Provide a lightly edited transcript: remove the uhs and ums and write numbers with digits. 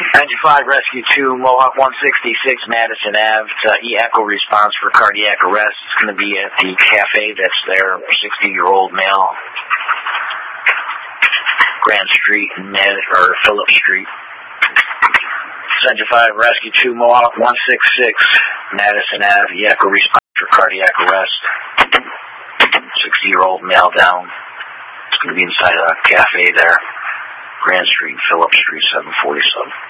95 Rescue 2, Mohawk 166, Madison Ave. E-Echo response for cardiac arrest. It's going to be at the cafe that's there, 60-year-old male. Grand Street and Phillip Street. 75 Rescue 2, Mohawk 166, Madison Ave. E-Echo response for cardiac arrest. 60-year-old male down. It's going to be inside a cafe there. Grand Street, Phillip Street, 747.